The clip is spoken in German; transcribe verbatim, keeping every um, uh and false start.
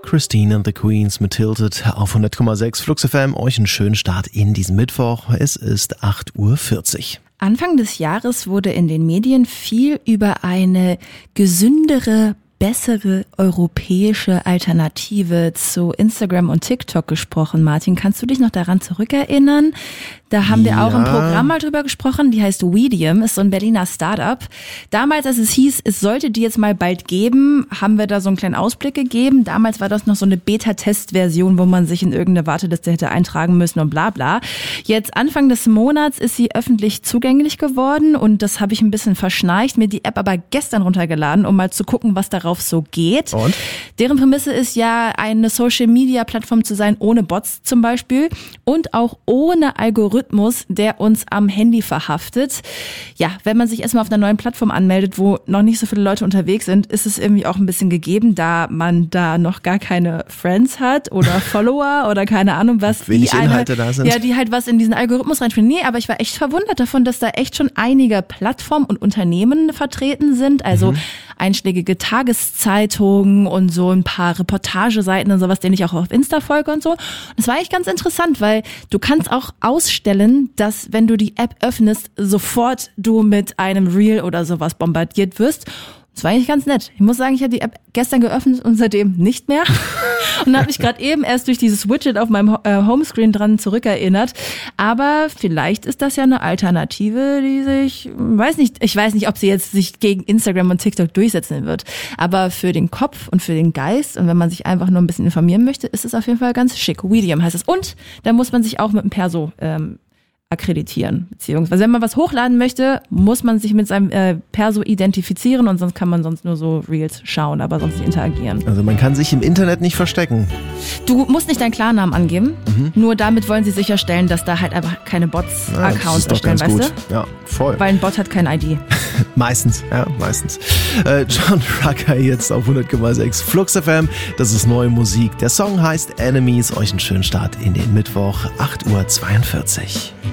Christine and the Queens mit Tilted auf hundert Komma sechs Flux F M. Euch einen schönen Start in diesen Mittwoch. Es ist acht Uhr vierzig. Anfang des Jahres wurde in den Medien viel über eine gesündere, bessere europäische Alternative zu Instagram und TikTok gesprochen. Martin, kannst du dich noch daran zurückerinnern? Da haben wir ja. auch im Programm mal drüber gesprochen. Die heißt Weedium, ist so ein Berliner Startup. Damals, als es hieß, es sollte die jetzt mal bald geben, haben wir da so einen kleinen Ausblick gegeben. Damals war das noch so eine Beta-Test-Version, wo man sich in irgendeine Warteliste hätte eintragen müssen und bla bla. Jetzt Anfang des Monats ist sie öffentlich zugänglich geworden und das habe ich ein bisschen verschnarcht, mir die App aber gestern runtergeladen, um mal zu gucken, was darauf so geht. Und? Deren Prämisse ist ja, eine Social-Media-Plattform zu sein, ohne Bots zum Beispiel und auch ohne Algorithmen, der uns am Handy verhaftet. Ja, wenn man sich erstmal auf einer neuen Plattform anmeldet, wo noch nicht so viele Leute unterwegs sind, ist es irgendwie auch ein bisschen gegeben, da man da noch gar keine Friends hat oder Follower oder keine Ahnung was. Wenig die Inhalte eine, da sind. Ja, die halt was in diesen Algorithmus reinspielen. Nee, aber ich war echt verwundert davon, dass da echt schon einige Plattformen und Unternehmen vertreten sind. Also mhm. einschlägige Tageszeitungen und so ein paar Reportageseiten und sowas, denen ich auch auf Insta folge und so. Und das war echt ganz interessant, weil du kannst auch ausstellen, dass wenn du die App öffnest, sofort du mit einem Reel oder sowas bombardiert wirst. Das war eigentlich ganz nett. Ich muss sagen, ich habe die App gestern geöffnet und seitdem nicht mehr. Und habe mich gerade eben erst durch dieses Widget auf meinem äh, Homescreen dran zurückerinnert. Aber vielleicht ist das ja eine Alternative, die sich, weiß nicht, ich weiß nicht, ob sie jetzt sich gegen Instagram und TikTok durchsetzen wird. Aber für den Kopf und für den Geist und wenn man sich einfach nur ein bisschen informieren möchte, ist es auf jeden Fall ganz schick. Weedium heißt es. Und da muss man sich auch mit einem Perso ähm, akkreditieren. Beziehungsweise wenn man was hochladen möchte, muss man sich mit seinem äh, Perso identifizieren und sonst kann man sonst nur so Reels schauen, aber sonst nicht interagieren. Also man kann sich im Internet nicht verstecken. Du musst nicht deinen Klarnamen angeben, mhm. nur damit wollen sie sicherstellen, dass da halt einfach keine Bots-Accounts ja, erstellen, weißt gut. du? Ja, voll. Weil ein Bot hat kein I D. Meistens, ja, meistens. Äh, John Rucker jetzt auf hundert Komma sechs Flux F M, das ist neue Musik. Der Song heißt Enemies. Euch einen schönen Start in den Mittwoch, acht Uhr zweiundvierzig.